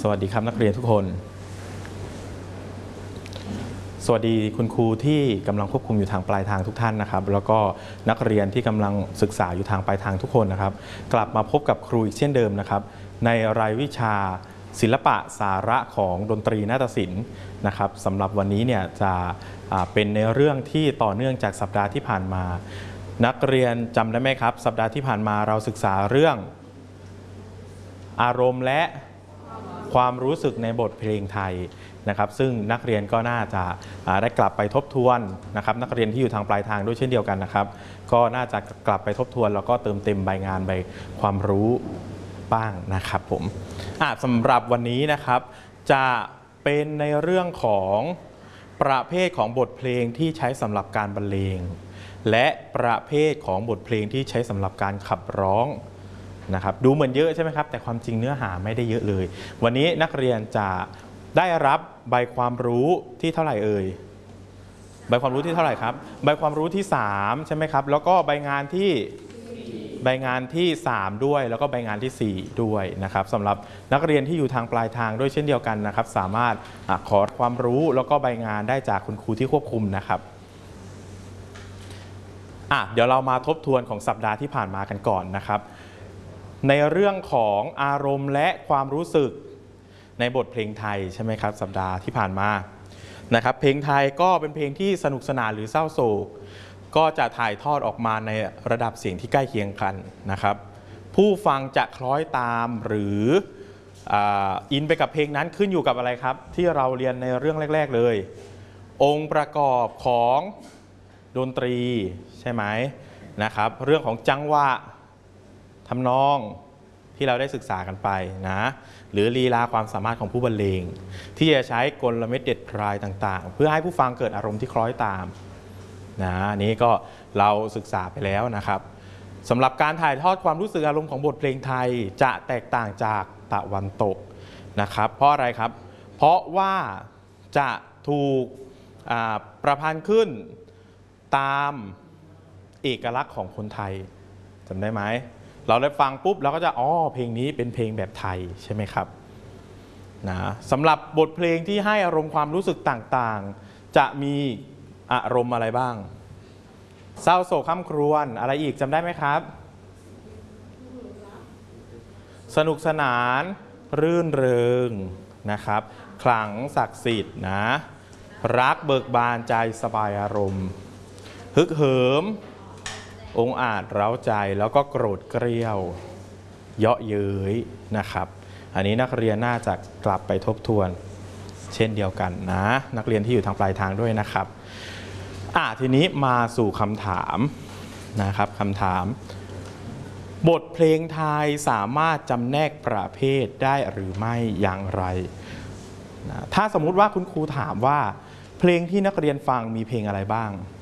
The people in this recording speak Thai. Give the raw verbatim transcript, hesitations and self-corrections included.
วัสดีครับนักเรียนทุกคนสวัสดีคุณครูที่กำลังควบคุมอยู่ทางปลายทางทุกท่านนะครับแล้วก็นักเรียนที่กำลังศึกษาอยู่ทางปลายทางทุกคนนะครับกลับมาพบกับครูอีกเช่นเดิมนะครับในรายวิชาศิลปะสาระของดนตรีนาฏศิลป์นะครับสำหรับวันนี้เนี่ยจะเป็นในเรื่องที่ต่อเนื่องจากสัปดาห์ที่ผ่านมานักเรียนจำได้ไหมครับสัปดาห์ที่ผ่านมาเราศึกษาเรื่องอารมณ์และความรู้สึกในบทเพลงไทยนะครับซึ่งนักเรียนก็น่าจะได้กลับไปทบทวนนะครับนักเรียนที่อยู่ทางปลายทางด้วยเช่นเดียวกันนะครับก็น่าจะกลับไปทบทวนแล้วก็เติมเต็มใบงานใบความรู้บ้างนะครับผมสำหรับวันนี้นะครับจะเป็นในเรื่องของประเภทของบทเพลงที่ใช้สำหรับการบรรเลงและประเภทของบทเพลงที่ใช้สำหรับการขับร้องนะครับดูเหมือนเยอะใช่ไหมครับแต่ความจริงเนื้อหาไม่ได้เยอะเลยวันนี้นักเรียนจะได้รับใบความรู้ที่เท่าไหร่เอ่ยใบความรู้ที่เท่าไหร่ครับใบความรู้ที่สามใช่ไหมครับแล้วก็ใบงานที่ใบงานที่สามด้วยแล้วก็ใบงานที่สี่ด้วยนะครับสำหรับนักเรียนที่อยู่ทางปลายทางด้วยเช่นเดียวกันนะครับสามารถขอความรู้แล้วก็ใบงานได้จากคุณครูที่ควบคุมนะครับอ่ะเดี๋ยวเรามาทบทวนของสัปดาห์ที่ผ่านมากันก่อนนะครับในเรื่องของอารมณ์และความรู้สึกในบทเพลงไทยใช่ไหมครับสัปดาห์ที่ผ่านมานะครับเพลงไทยก็เป็นเพลงที่สนุกสนานหรือเศร้าโศกก็จะถ่ายทอดออกมาในระดับเสียงที่ใกล้เคียงกันนะครับผู้ฟังจะคล้อยตามหรืออินไปกับเพลงนั้นขึ้นอยู่กับอะไรครับที่เราเรียนในเรื่องแรกๆเลยองค์ประกอบของดนตรีใช่ไหมนะครับเรื่องของจังหวะทำนองที่เราได้ศึกษากันไปนะหรือลีลาความสามารถของผู้บรรเลงที่จะใช้กลเม็ดเด็ดพรายต่างๆเพื่อให้ผู้ฟังเกิดอารมณ์ที่คล้อยตามนะนี้ก็เราศึกษาไปแล้วนะครับสำหรับการถ่ายทอดความรู้สึกอารมณ์ของบทเพลงไทยจะแตกต่างจากตะวันตกนะครับเพราะอะไรครับเพราะว่าจะถูกประพันธ์ขึ้นตามเอกลักษณ์ของคนไทยจำได้ไหมเราได้ฟังปุ๊บเราก็จะอ๋อเพลงนี้เป็นเพลงแบบไทยใช่ไหมครับนะสำหรับบทเพลงที่ให้อารมณ์ความรู้สึกต่างๆจะมีอารมณ์อะไรบ้างเศร้าโศกคร่ำครวญอะไรอีกจำได้ไหมครับสนุกสนานรื่นเริงนะครับขลังศักดิ์สิทธิ์นะรักเบิกบานใจสบายอารมณ์ฮึกเหิมองอาจเร้าใจแล้วก็โกรธเกรี้ยวเยาะเย้ยนะครับอันนี้นักเรียนน่าจะกลับไปทบทวนเช่นเดียวกันนะนักเรียนที่อยู่ทางปลายทางด้วยนะครับอ่ะทีนี้มาสู่คำถามนะครับคำถามบทเพลงไทยสามารถจำแนกประเภทได้หรือไม่อย่างไรนะถ้าสมมุติว่าคุณครูถามว่าเพลงที่นักเรียนฟังมีเพลงอะไรบ้าง